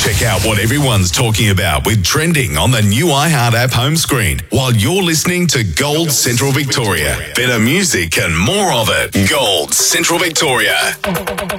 Check out what everyone's talking about with trending on the new iHeart app home screen while you're listening to Gold Central Victoria. Better music and more of it. Gold Central Victoria.